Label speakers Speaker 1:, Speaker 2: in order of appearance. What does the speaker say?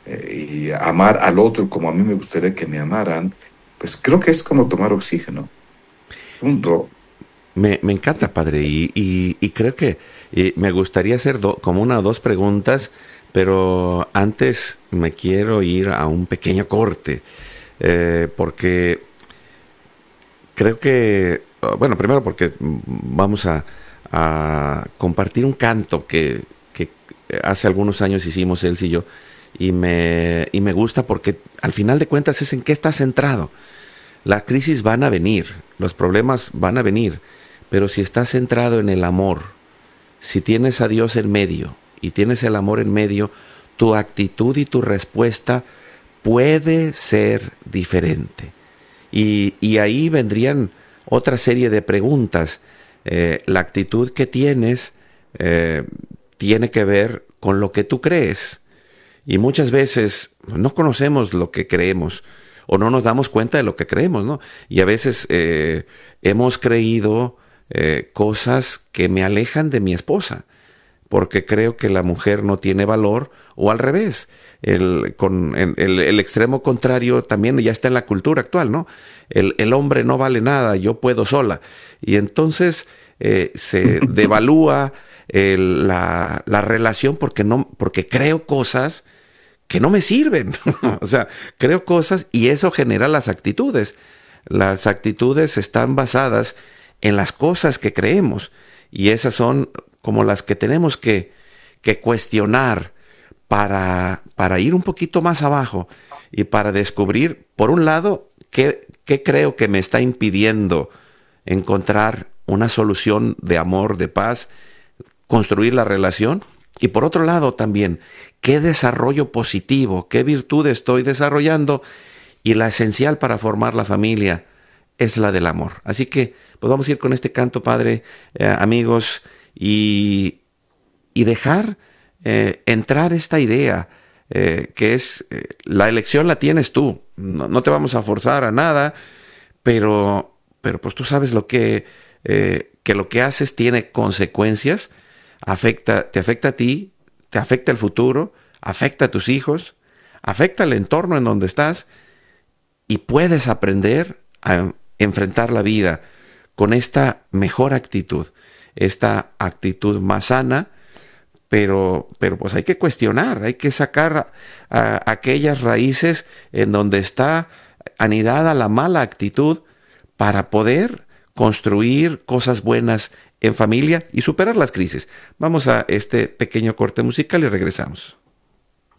Speaker 1: y amar al otro como a mí me gustaría que me amaran, pues creo que es como tomar oxígeno. Punto.
Speaker 2: Me encanta, padre, y creo que me gustaría hacer como una o dos preguntas, pero antes me quiero ir a un pequeño corte, porque creo que, bueno, primero porque vamos a compartir un canto que hace algunos años hicimos él y yo, y me gusta porque al final de cuentas es en qué está centrado. Las crisis van a venir, los problemas van a venir, pero si estás centrado en el amor, si tienes a Dios en medio y tienes el amor en medio, tu actitud y tu respuesta puede ser diferente. Y ahí vendrían otra serie de preguntas. La actitud que tienes eh, tiene que ver con lo que tú crees. Y muchas veces no conocemos lo que creemos o no nos damos cuenta de lo que creemos, ¿no? Y a veces hemos creído cosas que me alejan de mi esposa, porque creo que la mujer no tiene valor, o al revés. El extremo contrario también ya está en la cultura actual, ¿no? El hombre no vale nada, yo puedo sola. Y entonces se devalúa la relación porque, no, porque creo cosas que no me sirven. O sea, creo cosas y eso genera las actitudes. Las actitudes están basadas en las cosas que creemos y esas son como las que tenemos que cuestionar para ir un poquito más abajo y para descubrir, por un lado, qué creo que me está impidiendo encontrar una solución de amor, de paz, construir la relación. Y por otro lado también, qué desarrollo positivo, qué virtud estoy desarrollando. Y la esencial para formar la familia es la del amor. Así que pues vamos a ir con este canto, padre, amigos, y dejar entrar esta idea que es la elección la tienes tú. No, no te vamos a forzar a nada, pero pues tú sabes que lo que haces tiene consecuencias, te afecta a ti, te afecta el futuro, afecta a tus hijos, afecta el entorno en donde estás y puedes aprender a enfrentar la vida con esta mejor actitud, esta actitud más sana, pero pues hay que cuestionar, hay que sacar aquellas raíces en donde está anidada la mala actitud para poder construir cosas buenas en familia y superar las crisis. Vamos a este pequeño corte musical y regresamos.